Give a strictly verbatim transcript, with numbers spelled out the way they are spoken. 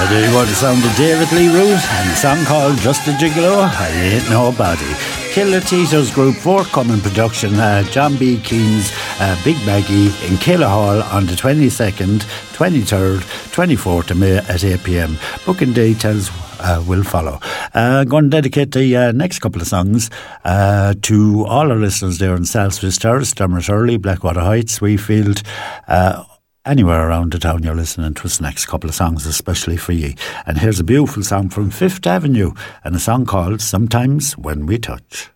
There you were, the sound of David Lee Root and a song called Just a Gigolo, I Ain't Nobody. Killer Tito's group, forthcoming production, uh, John B. Keen's uh, Big Maggie in Killahall on the twenty-second, twenty-third, twenty-fourth of May at eight p.m. Booking details uh, will follow. I'm uh, going to dedicate the uh, next couple of songs uh, to all our listeners there in Salisbury Terrace, Dermot Early, Blackwater Heights, Weefield, uh, anywhere around the town you're listening to us. The next couple of songs especially for you. And here's a beautiful song from Fifth Avenue and a song called Sometimes When We Touch.